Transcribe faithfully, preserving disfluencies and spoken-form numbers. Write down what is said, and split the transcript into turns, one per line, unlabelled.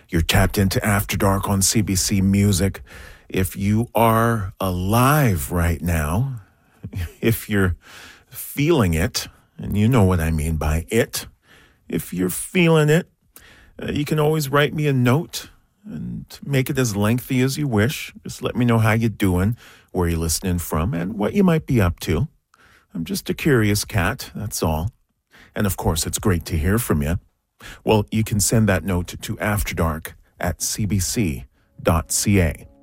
You're tapped into After Dark on C B C Music. If you are alive right now, if you're feeling it, and you know what I mean by it, if you're feeling it, uh, you can always write me a note and make it as lengthy as you wish. Just let me know how you're doing, where you're listening from, and what you might be up to. I'm just a curious cat, that's all. And of course, it's great to hear from you. Well, you can send that note to afterdark at c b c dot c a.